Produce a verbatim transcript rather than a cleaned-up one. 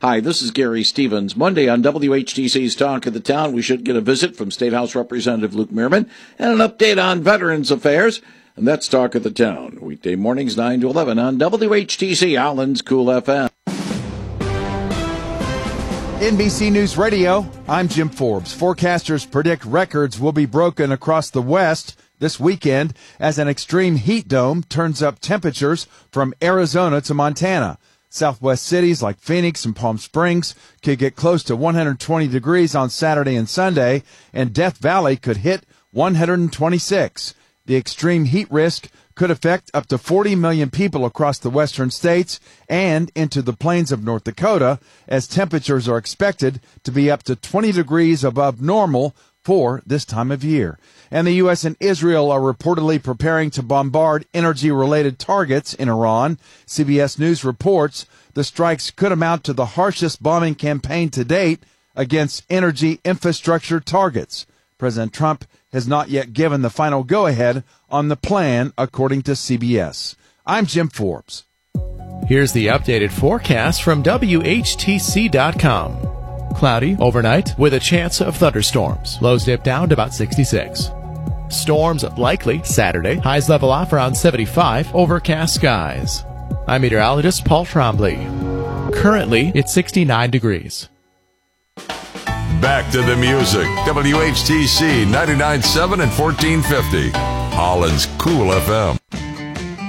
Hi, this is Gary Stevens. Monday on W H T C's Talk of the Town, we should get a visit from State House Representative Luke Mehrman and an update on Veterans Affairs. And that's Talk of the Town, weekday mornings nine to eleven on W H T C, Allen's Cool F M. N B C News Radio, I'm Jim Forbes. Forecasters predict records will be broken across the West this weekend as an extreme heat dome turns up temperatures from Arizona to Montana. Southwest cities like Phoenix and Palm Springs could get close to one hundred twenty degrees on Saturday and Sunday, and Death Valley could hit one hundred twenty-six. The extreme heat risk could affect up to forty million people across the western states and into the plains of North Dakota, as temperatures are expected to be up to twenty degrees above normal for this time of year. And the U S and Israel are reportedly preparing to bombard energy-related targets in Iran. C B S News reports the strikes could amount to the harshest bombing campaign to date against energy infrastructure targets. President Trump has not yet given the final go-ahead on the plan, according to C B S. I'm Jim Forbes. Here's the updated forecast from W H T C dot com. Cloudy overnight with a chance of thunderstorms. Lows dip down to about sixty-six. Storms likely Saturday. Highs level off around seventy-five. Overcast skies. I'm meteorologist Paul Trombley. Currently, it's sixty-nine degrees. Back to the music. W H T C ninety-nine point seven and fourteen fifty. Holland's Cool F M.